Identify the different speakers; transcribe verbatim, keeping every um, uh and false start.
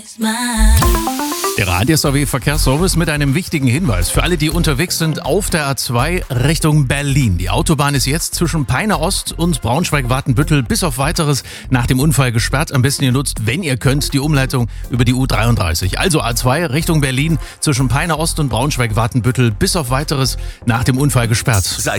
Speaker 1: Der Radius A W Verkehrsservice mit einem wichtigen Hinweis für alle, die unterwegs sind auf der A zwei Richtung Berlin. Die Autobahn ist jetzt zwischen Peine Ost und Braunschweig-Watenbüttel bis auf Weiteres nach dem Unfall gesperrt. Am besten ihr nutzt, wenn ihr könnt, die Umleitung über die U dreiunddreißig. Also A zwei Richtung Berlin zwischen Peine Ost und Braunschweig-Watenbüttel bis auf Weiteres nach dem Unfall gesperrt.
Speaker 2: Seit